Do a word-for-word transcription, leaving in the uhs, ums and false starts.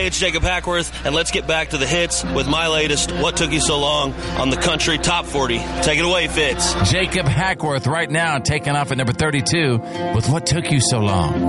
it's Jacob Hackworth, and let's get back to the hits with my latest What Took You So Long on the Country Top forty. Take it away, Fitz. Jacob Hackworth right now taking off at number thirty-two with What Took You So Long.